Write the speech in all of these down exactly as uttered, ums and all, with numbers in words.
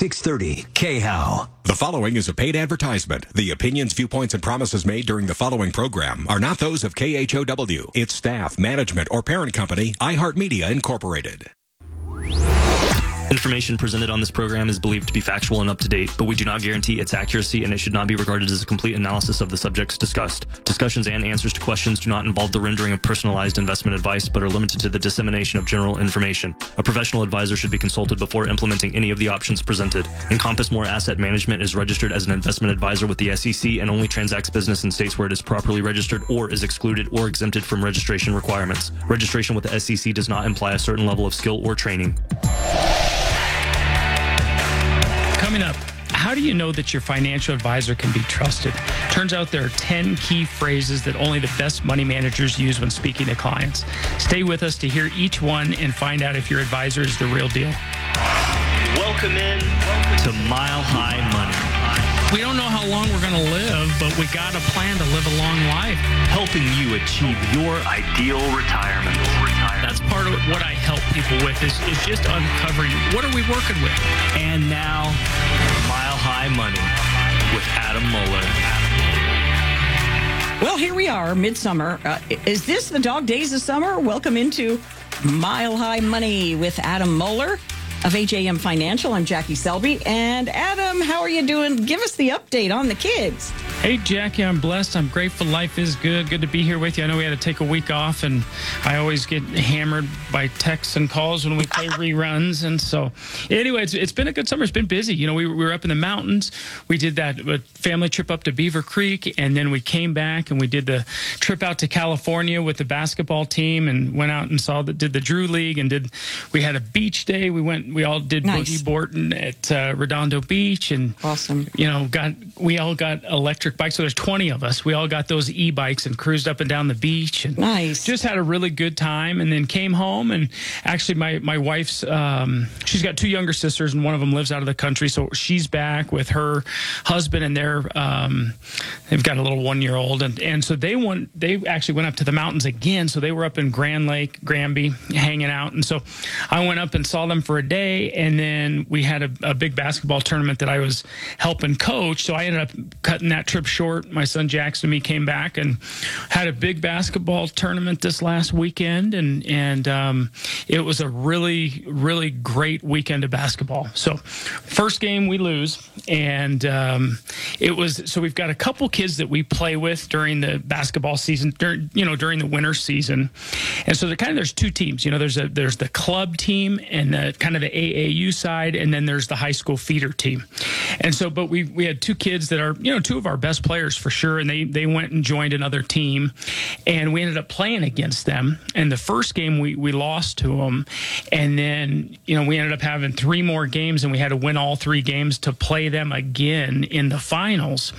six thirty K H O W. The following is a paid advertisement. The opinions, viewpoints, and promises made during the following program are not those of K H O W, its staff, management, or parent company, iHeartMedia Incorporated. Information presented on this program is believed to be factual and up to date, but we do not guarantee its accuracy, and it should not be regarded as a complete analysis of the subjects discussed. Discussions and answers to questions do not involve the rendering of personalized investment advice, but are limited to the dissemination of general information. A professional advisor should be consulted before implementing any of the options presented. Encompass More Asset Management is registered as an investment advisor with the S E C and only transacts business in states where it is properly registered or is excluded or exempted from registration requirements. Registration with the S E C does not imply a certain level of skill or training. Coming up, how do you know that your financial advisor can be trusted? Turns out there are ten key phrases that only the best money managers use when speaking to clients. Stay with us to hear each one and find out if your advisor is the real deal. Welcome in to Mile High Money. We don't know how long we're going to live, but we got a plan to live a long life. Helping you achieve your ideal retirement. That's part of what I help people with is, is just uncovering what are we working with. And now, Mile High Money with Adam Muller. Well, here we are, midsummer. Uh, is this the dog days of summer? Welcome into Mile High Money with Adam Muller of H A M Financial. I'm Jackie Selby. And Adam, how are you doing? Give us the update on the kids. Hey, Jackie, I'm blessed. I'm grateful. Life is good. Good to be here with you. I know we had to take a week off, and I always get hammered by texts and calls when we play reruns. And so, anyway, it's, it's been a good summer. It's been busy. You know, we, we were up in the mountains. We did that family trip up to Beaver Creek, and then we came back and we did the trip out to California with the basketball team and went out and saw the, did the Drew League and did, we had a beach day. We went, we all did nice. boogie boarding at uh, Redondo Beach, and, awesome. You know, got, we all got electric bikes. So there's twenty of us. We all got those e-bikes and cruised up and down the beach. And nice. Just had a really good time, and then came home. And actually, my my wife's um, she's got two younger sisters, and one of them lives out of the country. So she's back with her husband, and they're um, they've got a little one year old, and and so they went. They actually went up to the mountains again. So they were up in Grand Lake, Granby, hanging out. And so I went up and saw them for a day, and then we had a, a big basketball tournament that I was helping coach. So I ended up cutting that trip short. My son Jackson and me came back and had a big basketball tournament this last weekend, and and um, it was a really, really great weekend of basketball. So first game we lose, and um, it was, so we've got a couple kids that we play with during the basketball season, during, you know, during the winter season. And so there kind of, there's two teams, you know, there's a, there's the club team and the, kind of the A A U side, and then there's the high school feeder team. And so, but we, we had two kids that are, you know, two of our best players for sure, and they they went and joined another team, and we ended up playing against them. And the first game we we lost to them, and then, you know, we ended up having three more games, and we had to win all three games to play them again in the finals.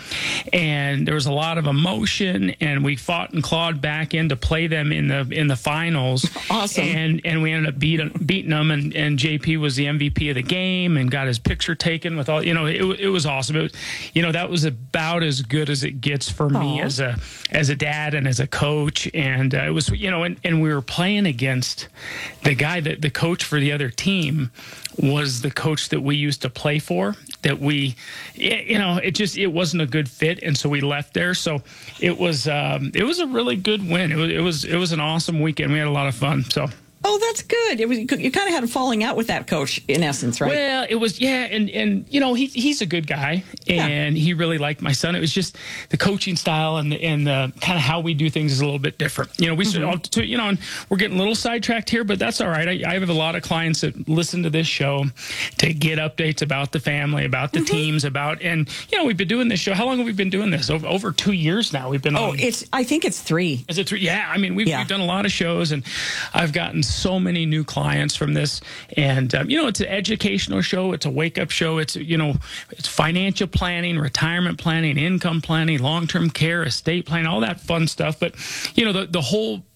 And there was a lot of emotion, and we fought and clawed back in to play them in the in the finals. Awesome. And and we ended up beating beating them, and and J P was the M V P of the game and got his picture taken with all, you know, it it was awesome. It was, you know, that was about as good as it gets for me Aww. as a as a dad and as a coach. And uh, it was, you know, and, and we were playing against the guy that the coach for the other team was the coach that we used to play for, that we, you know, it just, it wasn't a good fit. And so we left there. So it was, um, it was a really good win. It was, it was, it was an awesome weekend. We had a lot of fun. So. Oh, that's good. It was, you kind of had a falling out with that coach, in essence, right? Well, it was, yeah, and, and you know, he he's a good guy, and yeah. he really liked my son. It was just the coaching style and the, and the kind of how we do things is a little bit different. You know, we mm-hmm. you know, and we're getting a little sidetracked here, but that's all right. I, I have a lot of clients that listen to this show to get updates about the family, about the mm-hmm. teams, about, and you know, we've been doing this show. How long have we been doing this? Over, over two years now. We've been. Oh, on, it's. I think it's three. Is it three? Yeah. I mean, we've yeah. we've done a lot of shows, and I've gotten so many new clients from this. And, um, you know, it's an educational show. It's a wake-up show. It's, you know, it's financial planning, retirement planning, income planning, long-term care, estate planning, all that fun stuff. But, you know, the, the whole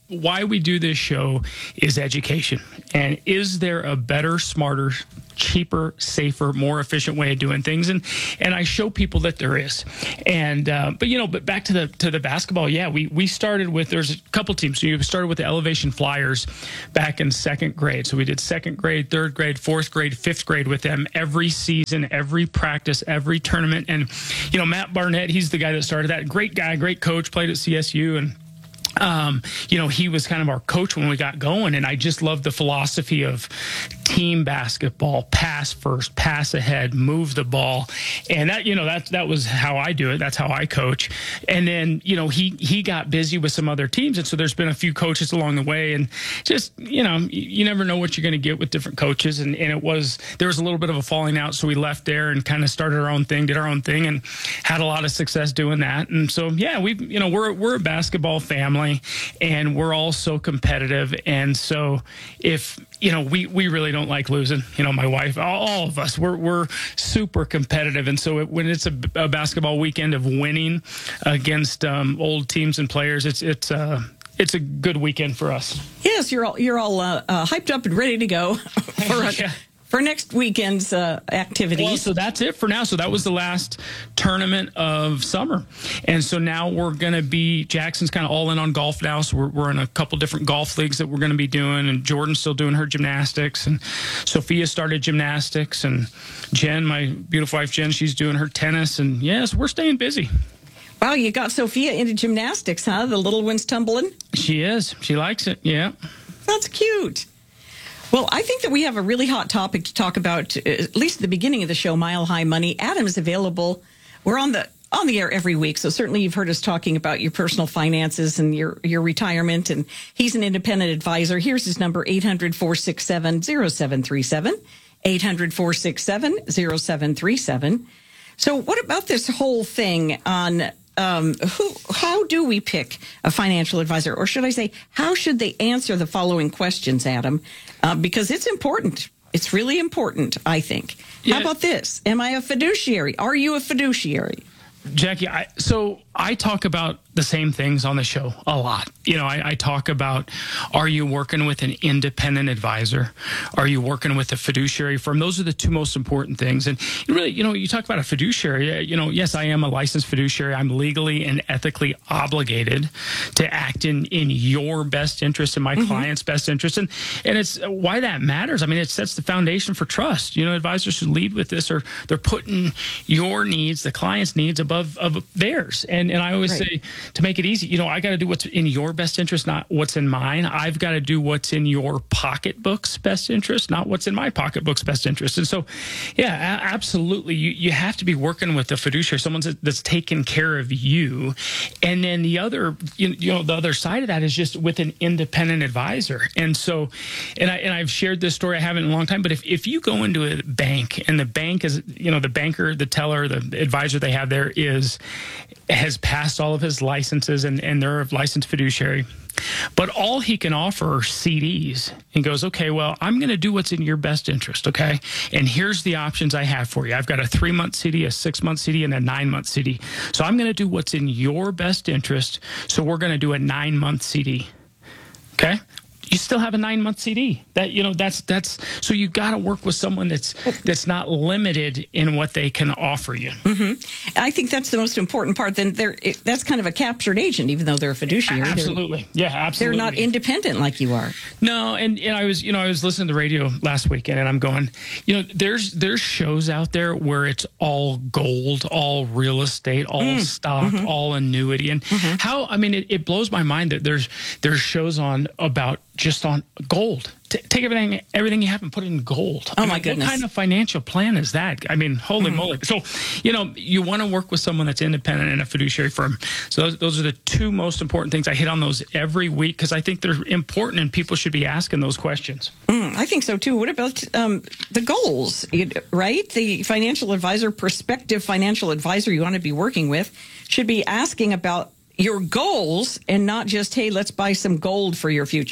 why we do this show is education. And is there a better, smarter, cheaper, safer, more efficient way of doing things? And and I show people that there is. And uh, but you know, but back to the to the basketball, yeah, we we started with, there's a couple teams. So you started with the Elevation Flyers back in second grade. So we did second grade, third grade, fourth grade, fifth grade with them every season, every practice, every tournament. And you know, Matt Barnett, he's the guy that started that. Great guy, great coach, played at C S U, and Um, you know, he was kind of our coach when we got going, and I just loved the philosophy of team basketball, pass first, pass ahead, move the ball. And that, you know, that, that was how I do it. That's how I coach. And then, you know, he, he got busy with some other teams. And so there's been a few coaches along the way, and just, you know, you, you never know what you're going to get with different coaches. And, and it was, there was a little bit of a falling out. So we left there and kind of started our own thing, did our own thing, and had a lot of success doing that. And so, yeah, we, you know, we're, we're a basketball family, and we're all so competitive. And so if, you know, we, we really don't like losing. You know, my wife, all, all of us, we're, we're super competitive. And so it, when it's a, a basketball weekend of winning against um, old teams and players, it's, it's, uh, it's a good weekend for us. Yes, you're all, you're all uh, uh, hyped up and ready to go for a, yeah. for next weekend's uh, activities. Well, so that's it for now. So that was the last tournament of summer. And so now we're going to be, Jackson's kind of all in on golf now. So we're, we're in a couple different golf leagues that we're going to be doing. And Jordan's still doing her gymnastics. And Sophia started gymnastics. And Jen, my beautiful wife Jen, she's doing her tennis. And yes, we're staying busy. Wow, you got Sophia into gymnastics, huh? The little one's tumbling? She is. She likes it. Yeah. That's cute. Well, I think that we have a really hot topic to talk about, at least at the beginning of the show, Mile High Money. Adam is available. We're on the on the air every week, so certainly you've heard us talking about your personal finances and your, your retirement, and he's an independent advisor. Here's his number, eight hundred, four six seven, zero seven three seven, eight hundred, four six seven, zero seven three seven. So what about this whole thing on Um, who, how do we pick a financial advisor? Or should I say, how should they answer the following questions, Adam? Uh, because it's important. It's really important, I think. Yeah. How about this? Am I a fiduciary? Are you a fiduciary? Jackie, I, so I talk about the same things on the show a lot. You know, I, I talk about, are you working with an independent advisor? Are you working with a fiduciary firm? Those are the two most important things. And really, you know, you talk about a fiduciary, you know, yes, I am a licensed fiduciary. I'm legally and ethically obligated to act in, in your best interest and my mm-hmm. client's best interest. And, and it's why that matters. I mean, it sets the foundation for trust. You know, advisors should lead with this, or they're putting your needs, the client's needs, above of theirs. And, and I always right. say, to make it easy, you know, I got to do what's in your best interest, not what's in mine. I've got to do what's in your pocketbook's best interest, not what's in my pocketbook's best interest. And so, yeah, a- absolutely. You, you have to be working with a fiduciary, someone that's taking care of you. And then the other, you, you know, the other side of that is just with an independent advisor. And so, and, I, and I've shared this story, I haven't in a long time, but if, if you go into a bank and the bank is, you know, the banker, the teller, the advisor they have there is, has passed all of his licenses and, and they're a licensed fiduciary, but all he can offer are C Ds, and goes, okay, well, I'm going to do what's in your best interest. Okay. And here's the options I have for you. I've got a three month C D, a six month C D, and a nine month C D. So I'm going to do what's in your best interest. So we're going to do a nine month C D. Okay. You still have a nine month C D. That, you know, that's, that's, so you got to work with someone that's, that's not limited in what they can offer you. Mm-hmm. I think that's the most important part. Then they're, it, that's kind of a captured agent, even though they're a fiduciary. Absolutely. They're, yeah, absolutely. They're not independent like you are. No. And, and I was, you know, I was listening to the radio last weekend and I'm going, you know, there's, there's shows out there where it's all gold, all real estate, all mm. stock, mm-hmm. all annuity. And mm-hmm. how, I mean, it, it blows my mind that there's, there's shows on about just on gold. T- take everything, everything you have and put it in gold. Oh, I mean, my goodness. What kind of financial plan is that? I mean, holy mm-hmm. moly. So, you know, you want to work with someone that's independent in a fiduciary firm. So those, those are the two most important things. I hit on those every week because I think they're important and people should be asking those questions. Mm, I think so, too. What about um, the goals, right? The financial advisor, prospective financial advisor you want to be working with should be asking about your goals and not just, hey, let's buy some gold for your future.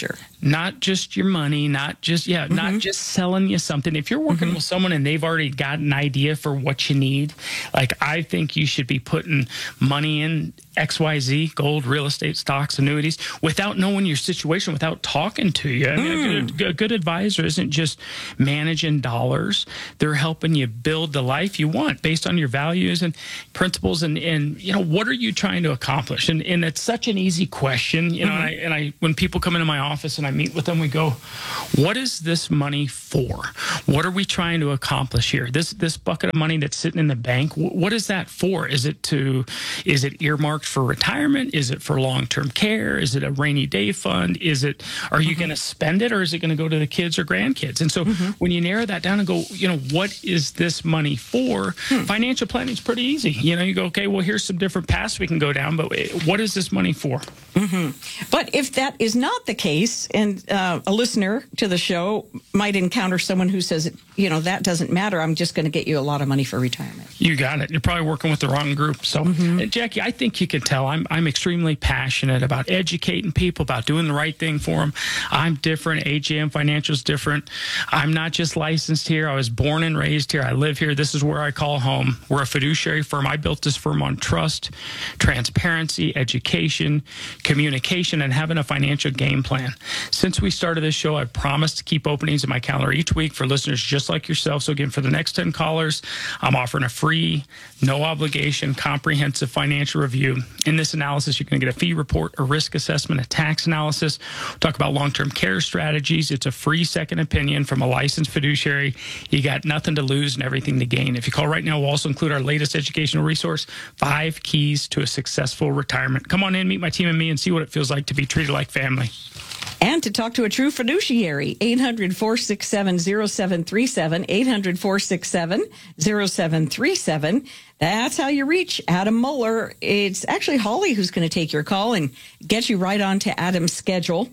not just your money, not just, yeah, mm-hmm. not just selling you something. If you're working mm-hmm. with someone and they've already got an idea for what you need, like I think you should be putting money in X Y Z, gold, real estate, stocks, annuities, without knowing your situation, without talking to you. I mean, mm. a, good, a good advisor isn't just managing dollars. They're helping you build the life you want based on your values and principles. And, and you know, what are you trying to accomplish? And, and it's such an easy question, you know, mm-hmm. and, I, and I, when people come into my office and I meet with them, we go, what is this money for? What are we trying to accomplish here? This, this bucket of money that's sitting in the bank, what is that for? Is it to, is it earmarked for retirement? Is it for long-term care? Is it a rainy day fund? Is it, are you mm-hmm. going to spend it, or is it going to go to the kids or grandkids? And so mm-hmm. when you narrow that down and go, you know, what is this money for? Hmm. Financial planning is pretty easy. You know, you go, okay, well, here's some different paths we can go down, but what is this money for? Mm-hmm. But if that is not the case, and uh, a listener to the show might encounter someone who says, you know, that doesn't matter, I'm just going to get you a lot of money for retirement. You got it. You're probably working with the wrong group. So, mm-hmm. and Jackie, I think you can tell I'm I'm extremely passionate about educating people, about doing the right thing for them. I'm different. A J M Financial is different. I'm not just licensed here. I was born and raised here. I live here. This is where I call home. We're a fiduciary firm. I built this firm on trust, transparency, education, communication, and having a financial game plan. Since we started this show, I've promised to keep openings in my calendar each week for listeners just like yourself. So again, for the next ten callers, I'm offering a free, no obligation, comprehensive financial review. In this analysis, you're going to get a fee report, a risk assessment, a tax analysis. We'll talk about long-term care strategies. It's a free second opinion from a licensed fiduciary. You got nothing to lose and everything to gain. If you call right now, we'll also include our latest educational resource, Five Keys to a Successful Retirement. Come on in, meet my team and me, and see what it feels like to be treated like family. And to talk to a true fiduciary, eight hundred, four six seven, zero seven three seven, eight hundred, four six seven, zero seven three seven. That's how you reach Adam Moeller. It's actually Holly who's going to take your call and get you right on to Adam's schedule.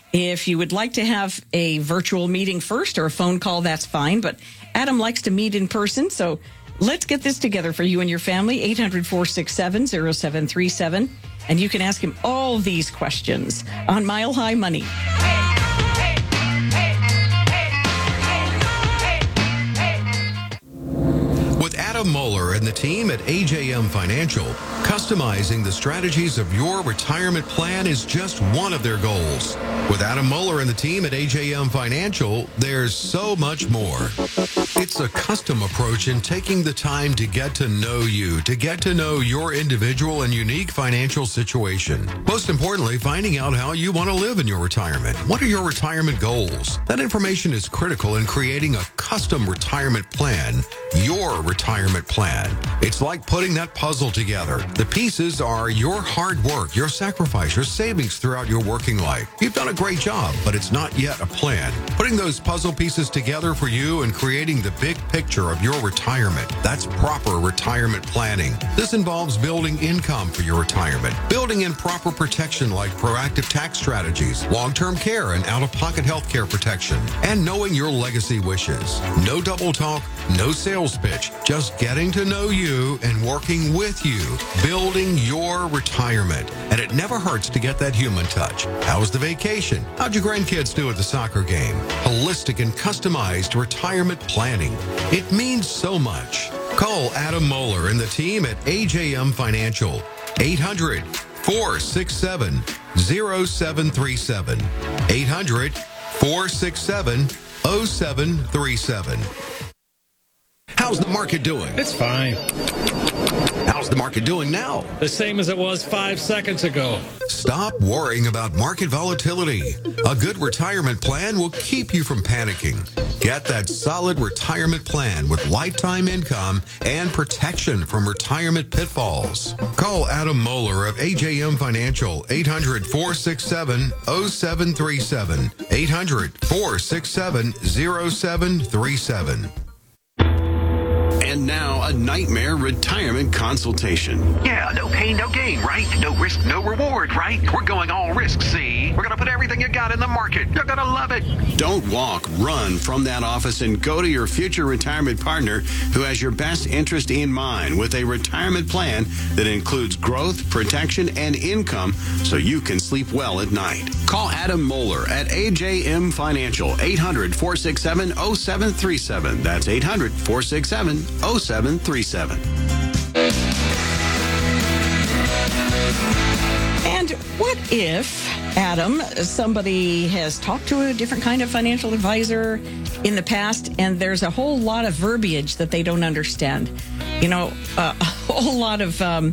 If you would like to have a virtual meeting first or a phone call, that's fine. But Adam likes to meet in person, so let's get this together for you and your family, eight hundred, four six seven, zero seven three seven. And you can ask him all these questions on Mile High Money. With Adam Moeller and the team at A J M Financial, customizing the strategies of your retirement plan is just one of their goals. With Adam Moeller and the team at A J M Financial, there's so much more. It's a custom approach in taking the time to get to know you, to get to know your individual and unique financial situation. Most importantly, finding out how you want to live in your retirement. What are your retirement goals? That information is critical in creating a custom retirement plan, your retirement plan. It's like putting that puzzle together. The pieces are your hard work, your sacrifice, your savings throughout your working life. You've done a great job, but it's not yet a plan. Putting those puzzle pieces together for you and creating the big picture of your retirement. That's proper retirement planning. This involves building income for your retirement, building in proper protection like proactive tax strategies, long-term care and out-of-pocket health care protection, and knowing your legacy wishes. No double talk, no sales pitch, just getting to know you and working with you, building your retirement. And it never hurts to get that human touch. How was the vacation? How'd your grandkids do at the soccer game? Holistic and customized retirement planning. It means so much. Call Adam Moeller and the team at A J M Financial. eight hundred, four six seven, zero seven three seven. eight hundred, four six seven, zero seven three seven. How's the market doing? It's fine. How's the market doing now? The same as it was five seconds ago. Stop worrying about market volatility. A good retirement plan will keep you from panicking. Get that solid retirement plan with lifetime income and protection from retirement pitfalls. Call Adam Moeller of A J M Financial, eight hundred, four six seven, zero seven three seven, eight hundred, four six seven, zero seven three seven. And now a nightmare retirement consultation. Yeah, no pain, no gain, right? No risk, no reward, right? We're going all risk, see? We're going to put everything you got in the market. You're going to love it. Don't walk, run from that office and go to your future retirement partner who has your best interest in mind with a retirement plan that includes growth, protection, and income so you can sleep well at night. Call Adam Moeller at A J M Financial, eight hundred, four six seven, oh seven three seven. That's eight hundred, four six seven, oh seven three seven. And what if, Adam, somebody has talked to a different kind of financial advisor in the past and there's a whole lot of verbiage that they don't understand? You know, uh, a whole lot of um,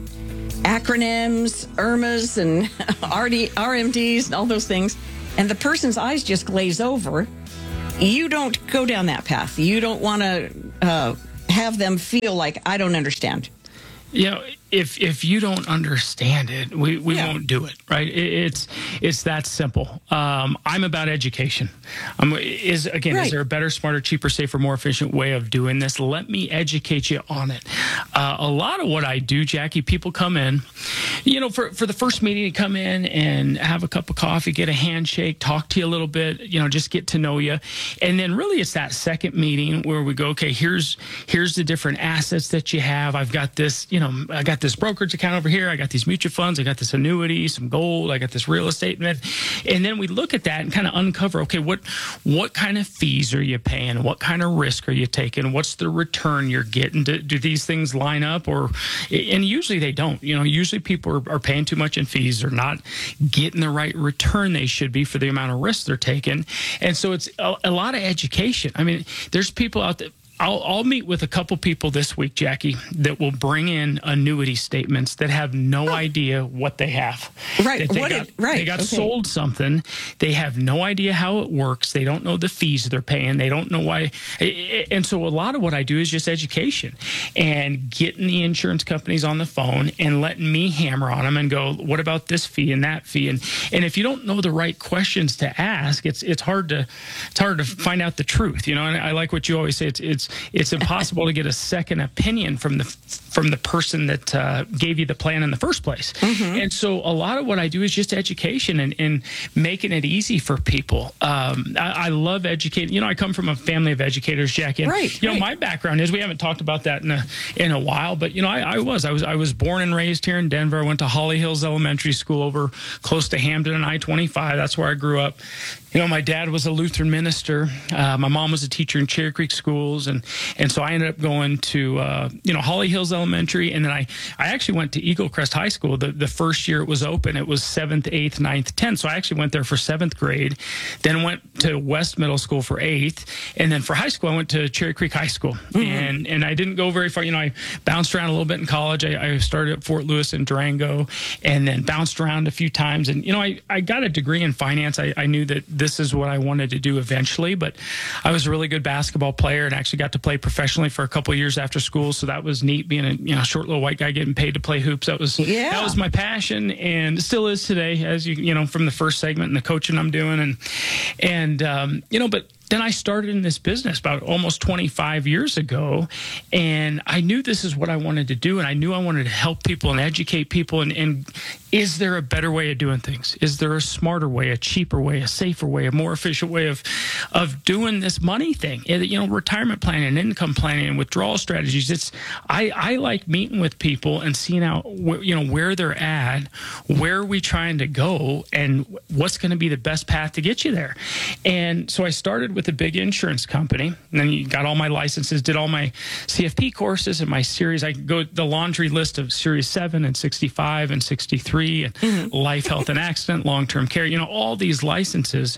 acronyms, I R M As and R D, R M Ds and all those things. And the person's eyes just glaze over. You don't go down that path. You don't want to uh, have them feel like, I don't understand. You know, if if you don't understand it, we, we yeah. won't do it, right? It, it's it's that simple. Um, I'm about education. Um, is again, right. Is there a better, smarter, cheaper, safer, more efficient way of doing this? Let me educate you on it. Uh, a lot of what I do, Jackie, people come in, you know, for, for the first meeting, you come in and have a cup of coffee, get a handshake, talk to you a little bit, you know, just get to know you. And then really it's that second meeting where we go, okay, here's here's the different assets that you have. I've got this, you know, I got this brokerage account over here. I got these mutual funds. I got this annuity, some gold. I got this real estate. And then we look at that and kind of uncover, okay, what what kind of fees are you paying? What kind of risk are you taking? What's the return you're getting? Do, do these things line up? Or, and usually they don't. You know, usually people are, are paying too much in fees. They're not getting the right return they should be for the amount of risk they're taking. And so it's a, a lot of education. I mean, there's people out there. I'll, I'll meet with a couple people this week, Jackie, that will bring in annuity statements that have no oh. idea what they have. Right. They what got, it, right. They got okay. sold something. They have no idea how it works. They don't know the fees they're paying. They don't know why. And so a lot of what I do is just education and getting the insurance companies on the phone and letting me hammer on them and go, what about this fee and that fee? And and if you don't know the right questions to ask, it's it's hard to it's hard to find out the truth. You know, and I like what you always say. It's it's It's impossible to get a second opinion from the from the person that uh, gave you the plan in the first place. Mm-hmm. And so a lot of what I do is just education and, and making it easy for people. Um, I, I love educating. You know, I come from a family of educators, Jackie. And, right. You know, right. my background is, we haven't talked about that in a in a while, but you know, I, I was I was I was born and raised here in Denver. I went to Holly Hills Elementary School over close to Hamden and I twenty-five. That's where I grew up. You know, my dad was a Lutheran minister. Uh, my mom was a teacher in Cherry Creek schools. And, and so I ended up going to, uh, you know, Holly Hills Elementary. And then I, I actually went to Eagle Crest High School. The, the first year it was open, it was seventh, eighth, ninth, tenth. So I actually went there for seventh grade, then went to West Middle School for eighth. And then for high school, I went to Cherry Creek High School. Mm-hmm. And, and I didn't go very far. You know, I bounced around a little bit in college. I, I started at Fort Lewis and Durango and then bounced around a few times. And, you know, I, I got a degree in finance. I, I knew that this is what I wanted to do eventually, but I was a really good basketball player and actually got to play professionally for a couple of years after school. So that was neat, being a you know short little white guy getting paid to play hoops. That was yeah. that was my passion and still is today, as you you know from the first segment and the coaching I'm doing. And and um, you know, but then I started in this business about almost twenty-five years ago, and I knew this is what I wanted to do, and I knew I wanted to help people and educate people. And, and is there a better way of doing things? Is there a smarter way, a cheaper way, a safer way, a more efficient way of of doing this money thing? You know, retirement planning, income planning, and withdrawal strategies. It's I, I like meeting with people and seeing out wh- you know where they're at, where are we trying to go, and what's going to be the best path to get you there. And so I started with a big insurance company, and then you got all my licenses, did all my C F P courses and my series. I could go the laundry list of Series seven and sixty-five and sixty-three and mm-hmm. life, health, and accident, long-term care, you know, all these licenses.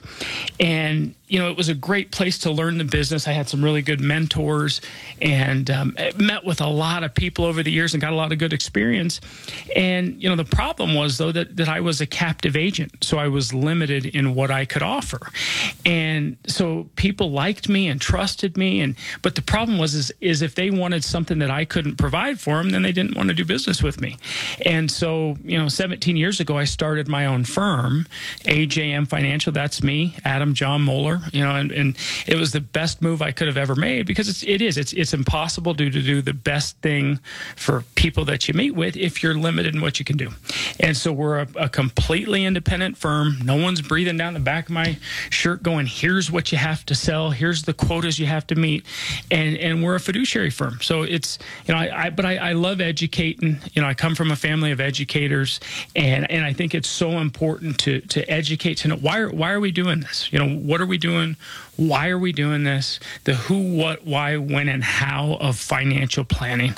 And you know, it was a great place to learn the business. I had some really good mentors and um, met with a lot of people over the years and got a lot of good experience. And, you know, the problem was, though, that, that I was a captive agent. So I was limited in what I could offer. And so so people liked me and trusted me. And but the problem was is, is if they wanted something that I couldn't provide for them, then they didn't want to do business with me. And so, you know, seventeen years ago, I started my own firm, A J M Financial. That's me, Adam John Moeller. You know, and, and it was the best move I could have ever made, because it's, it is. It's it's impossible to, to do the best thing for people that you meet with if you're limited in what you can do. And so we're a, a completely independent firm. No one's breathing down the back of my shirt going, here's what you have to sell, here's the quotas you have to meet. And and we're a fiduciary firm. So it's, you know, I, I but I, I love educating. You know, I come from a family of educators, and, and I think it's so important to to educate, to know why are, why are we doing this? You know, what are we doing? Why are we doing this? The who, what, why, when, and how of financial planning.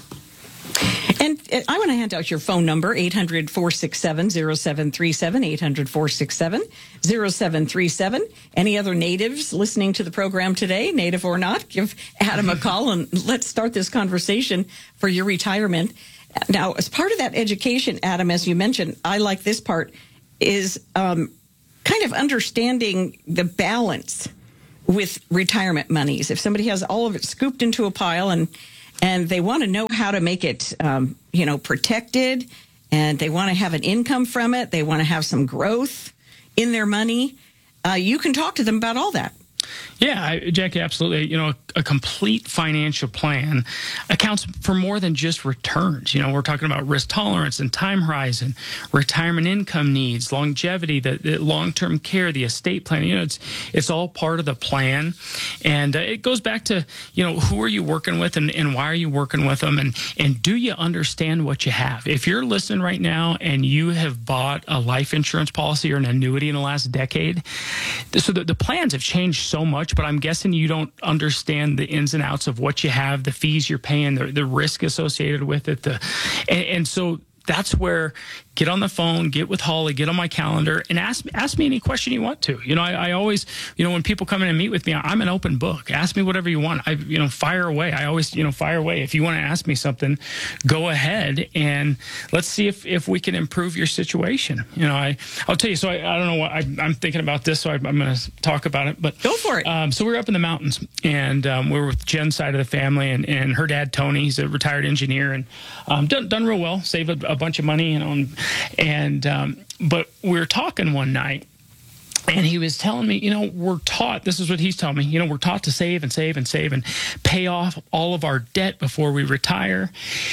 And I want to hand out your phone number, eight hundred, four six seven, zero seven three seven, eight hundred, four six seven, zero seven three seven. Any other natives listening to the program today, native or not, give Adam a call and let's start this conversation for your retirement. Now, as part of that education, Adam, as you mentioned, I like this part, is um, kind of understanding the balance with retirement monies. If somebody has all of it scooped into a pile and and they want to know how to make it, um, you know, protected, and they want to have an income from it, they want to have some growth in their money, uh, you can talk to them about all that. Yeah, I, Jackie, absolutely. You know, a, a complete financial plan accounts for more than just returns. You know, we're talking about risk tolerance and time horizon, retirement income needs, longevity, the, the long-term care, the estate planning. You know, it's it's all part of the plan. And uh, it goes back to, you know, who are you working with, and, and why are you working with them? And, and do you understand what you have? If you're listening right now and you have bought a life insurance policy or an annuity in the last decade, so the, the plans have changed so much, but I'm guessing you don't understand the ins and outs of what you have, the fees you're paying, the, the risk associated with it. The, and, and so that's where get on the phone, get with Holly, get on my calendar, and ask ask me any question you want to. You know, I, I always, you know, when people come in and meet with me, I'm an open book. Ask me whatever you want. I, you know, fire away. I always, you know, fire away. If you want to ask me something, go ahead and let's see if, if we can improve your situation. You know, I, I'll tell you. So I, I don't know what I, I'm thinking about this, so I, I'm going to talk about it. But go for it. Um, so we were up in the mountains, and um, we were with Jen's side of the family, and, and her dad Tony. He's a retired engineer, and um, done done real well. Saved a, a bunch of money, you know, and. and Um, but we were talking one night, and he was telling me, you know, we're taught, this is what he's telling me, you know, we're taught to save and save and save and pay off all of our debt before we retire.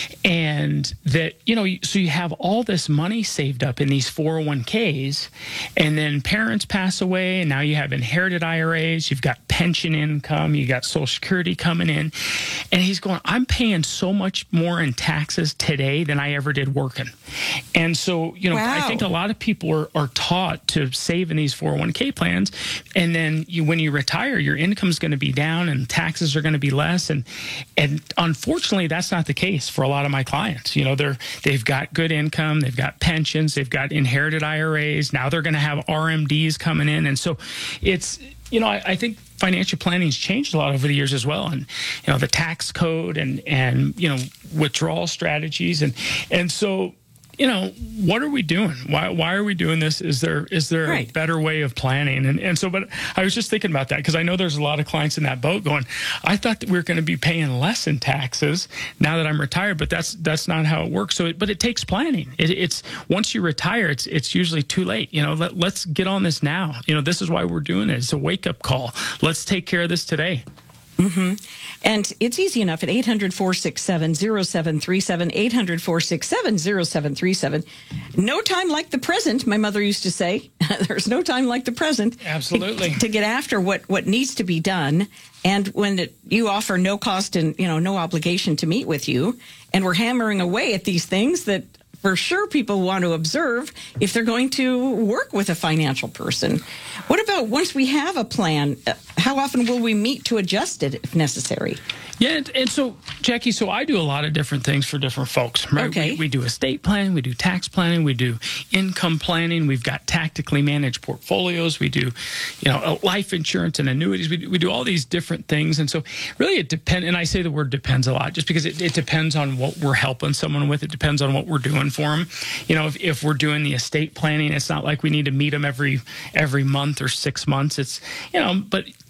And that, you know, so you have all this money saved up in these four oh one k's, and then parents pass away, and now you have inherited I R As, you've got pension income, you got Social Security coming in. And he's going, I'm paying so much more in taxes today than I ever did working. And so, you know, wow. I think a lot of people are, are taught to save in these four oh one k plans, and then you, when you retire, your income is going to be down and taxes are going to be less, and and unfortunately that's not the case for a lot of my clients. You know, they're they've got good income, they've got pensions, they've got inherited I R As, now they're going to have R M Ds coming in, and so it's, you know, I, I think financial planning's changed a lot over the years as well, and you know, the tax code and and you know, withdrawal strategies, and and so, you know, what are we doing? Why why are we doing this? Is there is there right. a better way of planning? And and so, but I was just thinking about that, because I know there's a lot of clients in that boat going, I thought that we were going to be paying less in taxes now that I'm retired, but that's that's not how it works. So, it, but it takes planning. It, it's once you retire, it's it's usually too late. You know, let, let's get on this now. You know, this is why we're doing it. It's a wake up call. Let's take care of this today. Mm-hmm. And it's easy enough at eight hundred, four six seven, zero seven three seven, eight hundred, four six seven, zero seven three seven. No time like the present, my mother used to say. There's no time like the present. Absolutely. To, to get after what, what needs to be done. And when it, you offer no cost and, you know, no obligation to meet with you, and we're hammering away at these things that for sure people want to observe if they're going to work with a financial person. What about once we have a plan, how often will we meet to adjust it if necessary? Yeah, and, and so, Jackie, so I do a lot of different things for different folks, right? Okay. We, we do estate planning, we do tax planning, we do income planning, we've got tactically managed portfolios, we do, you know, life insurance and annuities, we do, we do all these different things. And so really it depends, and I say the word depends a lot, just because it, it depends on what we're helping someone with, it depends on what we're doing for them. You know, if, if we're doing the estate planning, it's not like we need to meet them every every month or six months. It's, you know, but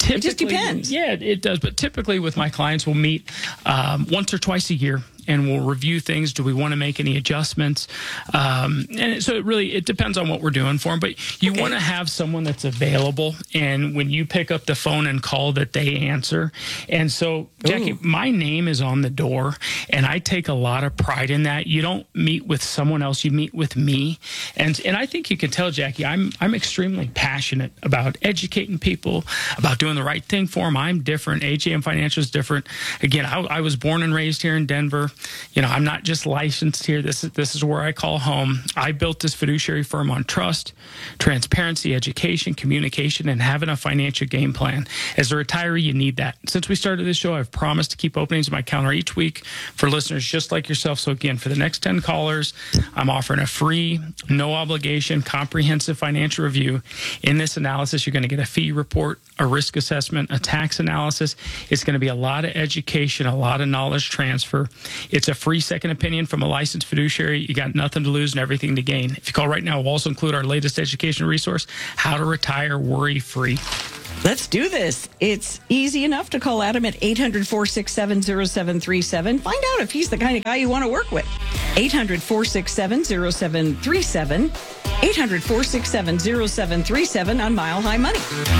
Typically, it just depends. Yeah, it does. But typically with my clients, we'll meet um, once or twice a year, and we'll review things. Do we want to make any adjustments? Um, and so it really, it depends on what we're doing for them. But you okay. want to have someone that's available. And when you pick up the phone and call, that they answer. And so, Jackie, Ooh. my name is on the door, and I take a lot of pride in that. You don't meet with someone else, you meet with me. And and I think you can tell, Jackie, I'm I'm extremely passionate about educating people, about doing the right thing for them. I'm different. A J M Financial is different. Again, I, I was born and raised here in Denver. You know, I'm not just licensed here. This is this is where I call home. I built this fiduciary firm on trust, transparency, education, communication, and having a financial game plan. As a retiree, you need that. Since we started this show, I've promised to keep openings in my calendar each week for listeners just like yourself. So again, for the next ten callers, I'm offering a free, no obligation, comprehensive financial review. In this analysis, you're going to get a fee report, a risk assessment, a tax analysis. It's going to be a lot of education, a lot of knowledge transfer. It's a free second opinion from a licensed fiduciary. You got nothing to lose and everything to gain. If you call right now, we'll also include our latest education resource, How to Retire Worry-Free. Let's do this. It's easy enough to call Adam at eight hundred, four six seven, zero seven three seven. Find out if he's the kind of guy you want to work with. eight hundred, four six seven, zero seven three seven. eight hundred, four six seven, zero seven three seven on Mile High Money.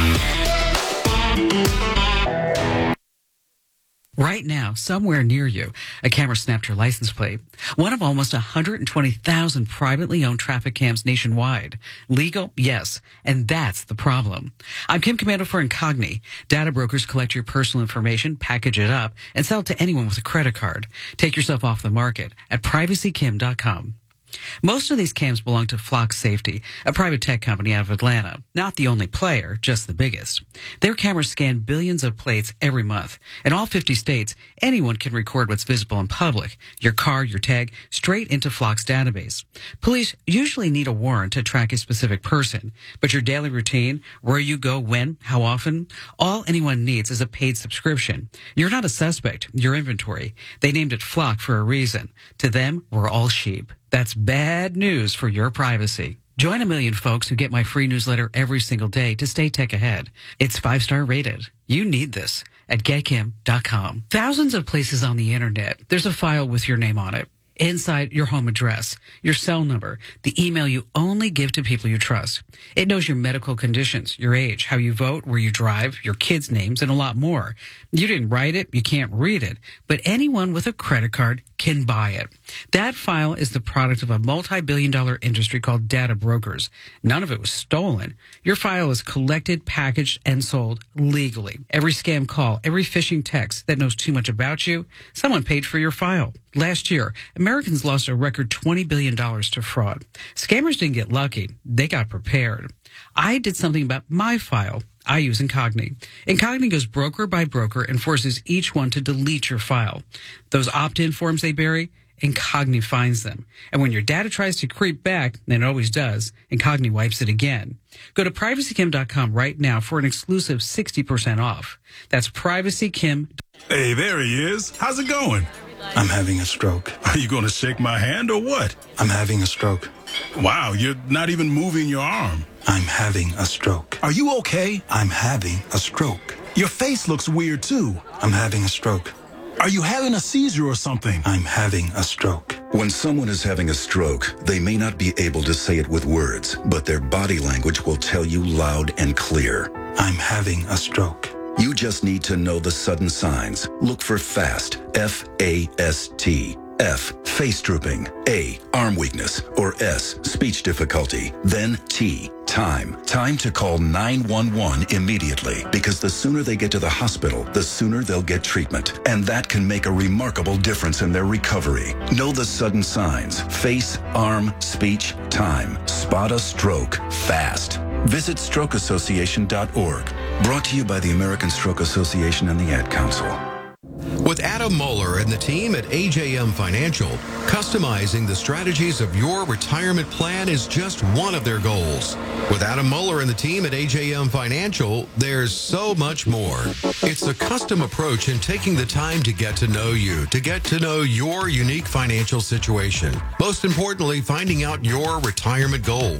Right now, somewhere near you, a camera snapped your license plate. One of almost one hundred twenty thousand privately owned traffic cams nationwide. Legal? Yes. And that's the problem. I'm Kim Commando for Incogni. Data brokers collect your personal information, package it up, and sell it to anyone with a credit card. Take yourself off the market at privacy kim dot com. Most of these cams belong to Flock Safety, a private tech company out of Atlanta. Not the only player, just the biggest. Their cameras scan billions of plates every month. In all fifty states, anyone can record what's visible in public, your car, your tag, straight into Flock's database. Police usually need a warrant to track a specific person, but your daily routine, where you go, when, how often, all anyone needs is a paid subscription. You're not a suspect, you're inventory. They named it Flock for a reason. To them, we're all sheep. That's bad news for your privacy. Join a million folks who get my free newsletter every single day to stay tech ahead. It's five-star rated. You need this at get kim dot com. Thousands of places on the internet, there's a file with your name on it. Inside, your home address, your cell number, the email you only give to people you trust. It knows your medical conditions, your age, how you vote, where you drive, your kids' names, and a lot more. You didn't write it, you can't read it, but anyone with a credit card can buy it. That file is the product of a multi-billion dollar industry called data brokers. None of it was stolen. Your file is collected, packaged, and sold legally. Every scam call, every phishing text that knows too much about you, someone paid for your file. Last year, Americans lost a record twenty billion dollars to fraud. Scammers didn't get lucky. They got prepared. I did something about my file. I use Incogni. Incogni goes broker by broker and forces each one to delete your file. Those opt-in forms they bury, Incogni finds them. And when your data tries to creep back, and it always does, Incogni wipes it again. Go to privacy kim dot com right now for an exclusive sixty percent off. That's privacy kim. Hey, there he is. How's it going? I'm having a stroke. Are you going to shake my hand or what? I'm having a stroke. Wow, you're not even moving your arm. I'm having a stroke. Are you okay? I'm having a stroke. Your face looks weird too. I'm having a stroke. Are you having a seizure or something? I'm having a stroke. When someone is having a stroke, they may not be able to say it with words, but their body language will tell you loud and clear. I'm having a stroke. You just need to know the sudden signs. Look for FAST, F A S T. F, face drooping. A, arm weakness. Or S, speech difficulty. Then T, time. Time to call nine one one immediately, because the sooner they get to the hospital, the sooner they'll get treatment. And that can make a remarkable difference in their recovery. Know the sudden signs. Face, arm, speech, time. Spot a stroke fast. Visit stroke association dot org. Brought to you by the American Stroke Association and the Ad Council. With Adam Moeller and the team at A J M Financial, customizing the strategies of your retirement plan is just one of their goals. With Adam Moeller and the team at A J M Financial, there's so much more. It's a custom approach in taking the time to get to know you, to get to know your unique financial situation. Most importantly, finding out your retirement goals.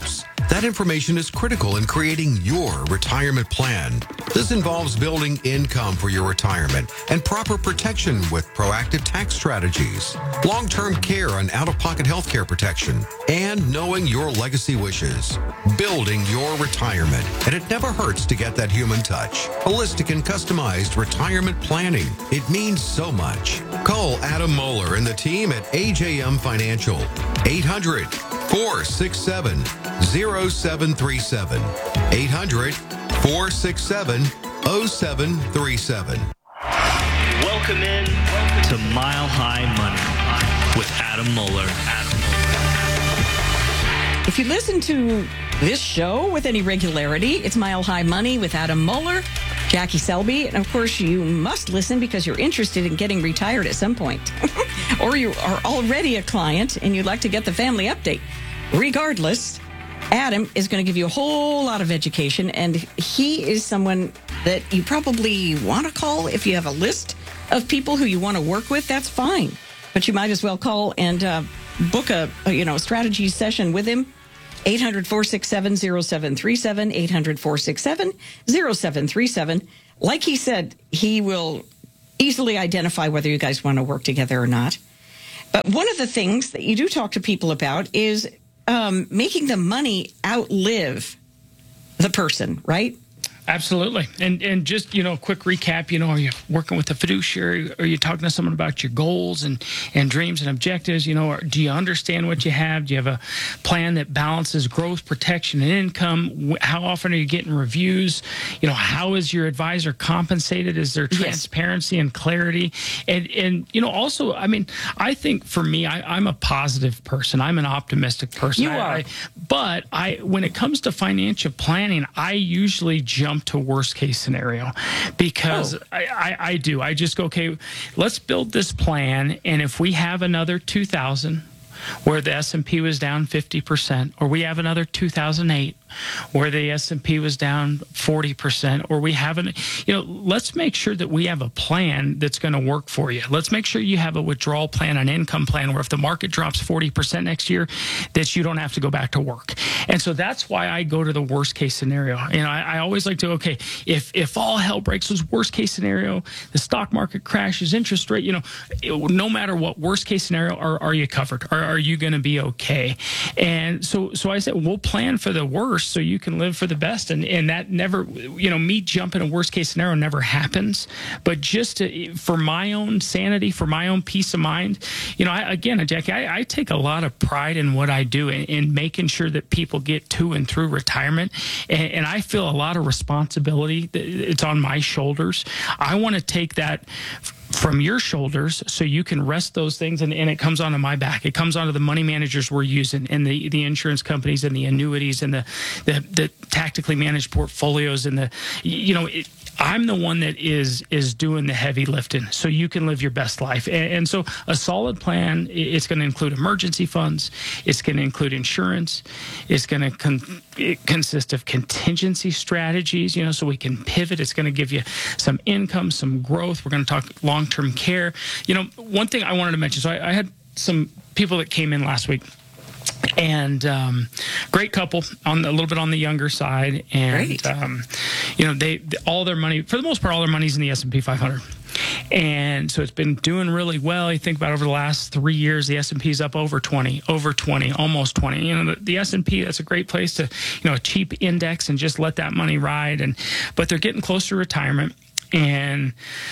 That information is critical in creating your retirement plan. This involves building income for your retirement and proper protection with proactive tax strategies, long-term care and out-of-pocket health care protection, and knowing your legacy wishes. Building your retirement. And it never hurts to get that human touch. Holistic and customized retirement planning. It means so much. Call Adam Moeller and the team at A J M Financial. eight hundred, four six seven, zero seven three seven. eight hundred, four six seven, zero seven three seven. Welcome in to Mile High Money with Adam Moeller. Adam If you listen to this show with any regularity, it's Mile High Money with Adam Moeller, Jackie Selby, and of course you must listen because you're interested in getting retired at some point. Or you are already a client and you'd like to get the family update. Regardless, Adam is going to give you a whole lot of education, and he is someone that you probably want to call if you have a list of people who you want to work with. That's fine, but you might as well call and uh, book a, a you know strategy session with him. eight hundred, four six seven, zero seven three seven, eight hundred, four six seven, zero seven three seven. Like he said, he will easily identify whether you guys want to work together or not. But one of the things that you do talk to people about is um, making the money outlive the person, right? Absolutely. And and just, you know, a quick recap, you know, are you working with a fiduciary? Are you talking to someone about your goals and, and dreams and objectives? You know, or do you understand what you have? Do you have a plan that balances growth, protection, and income? How often are you getting reviews? You know, how is your advisor compensated? Is there transparency and clarity? And, and you know, also, I mean, I think for me, I, I'm a positive person. I'm an optimistic person. You I, are. I, but I, when it comes to financial planning, I usually jump to worst case scenario because oh. I, I, I do. I just go, okay, let's build this plan. And if we have another two thousand where the S and P was down fifty percent, or we have another two thousand eight where the S and P was down forty percent, or we haven't, you know, let's make sure that we have a plan that's going to work for you. Let's make sure you have a withdrawal plan, an income plan, where if the market drops forty percent next year, that you don't have to go back to work. And so that's why I go to the worst case scenario. You know, I, I always like to, okay, if, if all hell breaks loose, worst case scenario, the stock market crashes, interest rate, you know, it, no matter what, worst case scenario, are, are you covered? Are, are you going to be okay? And so, so I said, we'll plan for the worst so you can live for the best. And, and that never, you know, me jumping a worst case scenario never happens. But just to, for my own sanity, for my own peace of mind, you know, I, again, Jackie, I, I take a lot of pride in what I do in, in making sure that people get to and through retirement. And, and I feel a lot of responsibility. It's on my shoulders. I want to take that from your shoulders so you can rest those things, and, and it comes onto my back. It comes onto the money managers we're using, and the, the insurance companies, and the annuities, and the, the, the tactically managed portfolios, and the, you know, it, I'm the one that is is doing the heavy lifting so you can live your best life. And, and so a solid plan, it's going to include emergency funds. It's going to include insurance. It's going to con- it consist of contingency strategies, you know, so we can pivot. It's going to give you some income, some growth. We're going to talk long-term care. You know, one thing I wanted to mention, so I, I had some people that came in last week. And um, great couple, on the, a little bit on the younger side, and um, you know, they all their money, for the most part, all their money's in the S and P five hundred, and so it's been doing really well. You think about over the last three years, the S and P is up over twenty, over twenty, almost twenty. You know, the, the S and P, that's a great place to, you know, a cheap index and just let that money ride. And but they're getting close to retirement, and